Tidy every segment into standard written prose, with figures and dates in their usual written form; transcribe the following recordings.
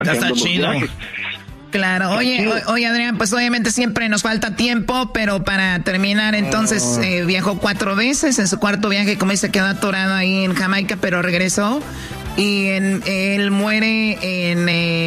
está chido. Claro, oye Adrián, pues obviamente siempre nos falta tiempo, pero para terminar entonces viajó 4 veces, en su cuarto viaje como dice quedó atorado ahí en Jamaica, pero regresó y él muere en,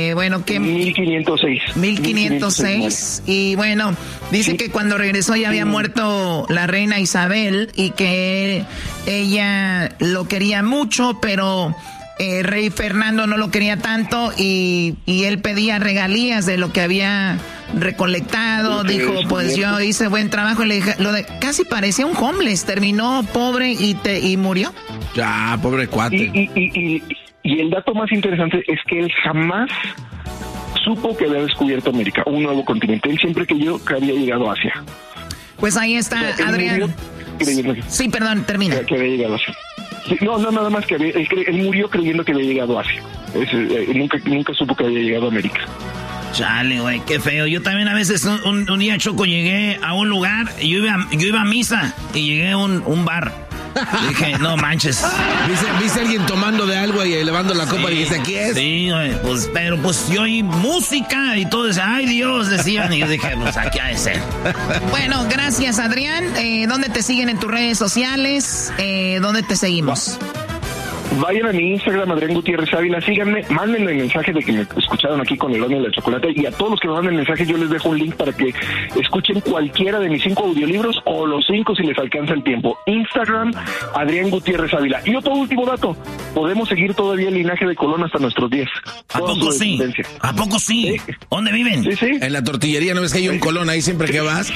1506 y bueno, dice que cuando regresó ya había muerto la reina Isabel y que ella lo quería mucho, pero... Rey Fernando no lo quería tanto y él pedía regalías de lo que había recolectado. Dijo, pues yo hice buen trabajo y le dije, casi parecía un homeless, terminó pobre y murió. Ya, pobre cuate. Y el dato más interesante es que él jamás supo que había descubierto América, un nuevo continente. Él siempre creyó que había llegado a Asia. Pues ahí está, Adrián. Sí, perdón, termina. Que había llegado a Asia. Sí, no, nada más que él murió creyendo que había llegado a Asia. Nunca supo que había llegado a América. Chale, güey, qué feo. Yo también a veces un día, Choco, llegué a un lugar y yo iba a misa y llegué a un bar. Dije, no manches. ¿Viste a alguien tomando de algo y elevando la copa y dijiste, ¿aquí es? Sí, güey, pero yo oí música y todo decía, ay Dios, decían. Y yo dije, pues aquí ha de ser. Bueno, gracias Adrián. ¿Dónde te siguen en tus redes sociales? ¿Dónde te seguimos? Vayan a mi Instagram, Adrián Gutiérrez Ávila, síganme, mándenme el mensaje de que me escucharon aquí con el horno de la chocolate, y a todos los que me manden mensaje yo les dejo un link para que escuchen cualquiera de mis 5 audiolibros o los 5 si les alcanza el tiempo. Instagram, Adrián Gutiérrez Ávila. Y otro último dato, podemos seguir todavía el linaje de Colón hasta nuestros días. ¿A poco sí? ¿A poco sí? ¿Sí? ¿Dónde viven? Sí. En la tortillería, ¿no ves que hay un Colón ahí siempre que vas?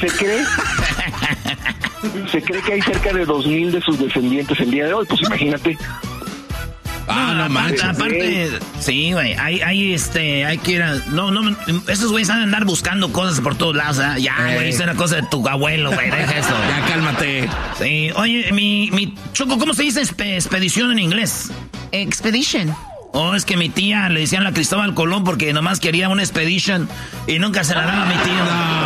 Se cree que hay cerca de 2,000 de sus descendientes el día de hoy, pues imagínate. No manches. Aparte, sí, güey, hay que ir a... No, esos güeyes van a andar buscando cosas por todos lados, ¿eh? Ya, güey, eso era cosa de tu abuelo, güey, deja eso. Ya, cálmate. Sí, oye, mi Choco, ¿cómo se dice expedición en inglés? Expedition. Oh, es que mi tía le decían a Cristóbal Colón porque nomás quería una expedition y nunca se la daba a mi tío. No.